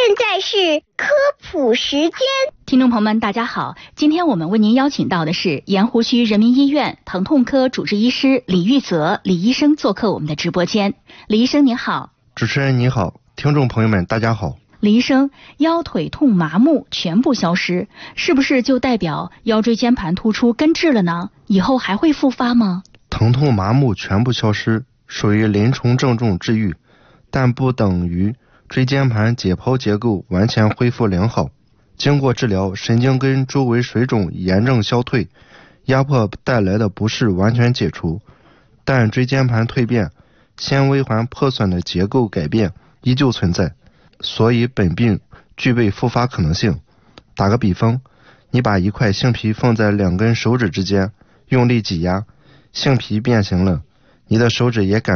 现在是科普时间。 听众朋友们大家好，今天我们为您邀请到的是盐湖区人民医院疼痛科主治医师李玉泽李医生做客我们的直播间。李医生您好。 主持人你好，听众朋友们大家好。 李医生，腰腿痛麻木全部消失，是不是就代表腰椎间盘突出根治了呢？以后还会复发吗？ 疼痛麻木全部消失属于临床症状治愈，但不等于椎间盘解剖结构完全恢复良好。经过治疗，神经根周围水肿炎症消退，压迫带来的不适完全解除，但椎间盘蜕变、纤维环破损的结构改变依旧存在，所以本病具备复发可能性。打个比方，你把一块杏皮放在2根手指之间，用力挤压，杏皮变形了，你的手指也感